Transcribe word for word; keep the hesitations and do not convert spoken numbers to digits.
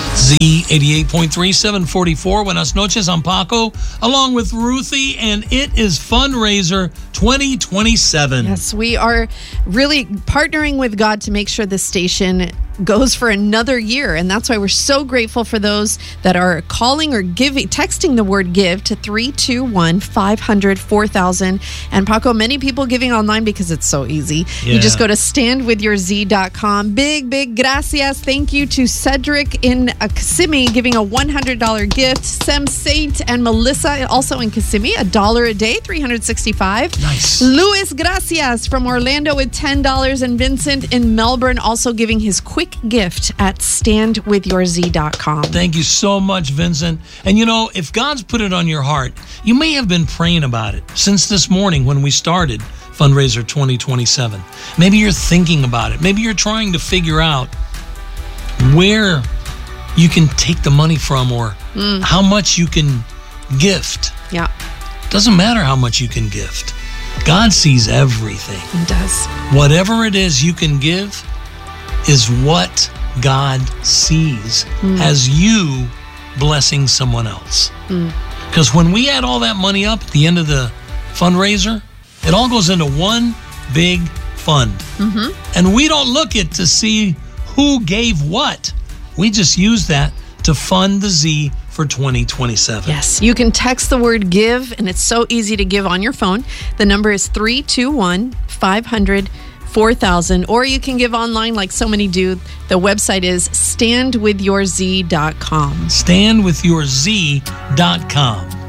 Z eighty-eight point three, seven forty-four. Buenas noches, I'm Paco, along with Ruthie, and it is Fundraiser twenty twenty-seven. Yes, we are really partnering with God to make sure this station goes for another year, and that's why we're so grateful for those that are calling or giving, texting the word give to three two one, five hundred, four thousand. And Paco, many people giving online because it's so easy. Yeah. You just go to stand with your z dot com. Big, big gracias. Thank you to Cedric in uh, Kissimmee giving a one hundred dollars gift. Sem Saint and Melissa also in Kissimmee, a dollar a day, three hundred sixty-five. Nice. Luis Gracias from Orlando with ten dollars, and Vincent in Melbourne also giving his quick gift at stand with your z dot com. Thank you so much, Vincent. And you know, if God's put it on your heart, you may have been praying about it since this morning when we started Fundraiser twenty twenty-seven. Maybe you're thinking about it. Maybe you're trying to figure out where you can take the money from, or mm. how much you can gift. Yeah. Doesn't matter how much you can gift. God sees everything. He does. Whatever it is you can give is what God sees mm. as you blessing someone else. Because mm. when we add all that money up at the end of the fundraiser, it all goes into one big fund. Mm-hmm. And we don't look at to see who gave what. We just use that to fund the Z for twenty twenty-seven. Yes, you can text the word give, and it's so easy to give on your phone. The number is three two one, five hundred, four thousand, or you can give online like so many do. The website is stand with your z dot com. stand with your z dot com.